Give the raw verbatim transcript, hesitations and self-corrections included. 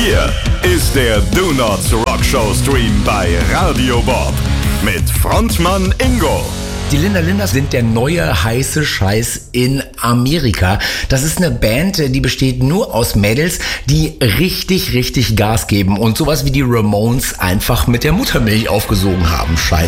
Hier ist der Do Not Rock Show Stream bei Radio Bob mit Frontmann Ingo. Die Linda Linders sind der neue heiße Scheiß in Amerika. Das ist eine Band, die besteht nur aus Mädels, die richtig, richtig Gas geben und sowas wie die Ramones einfach mit der Muttermilch aufgesogen haben. Scheiß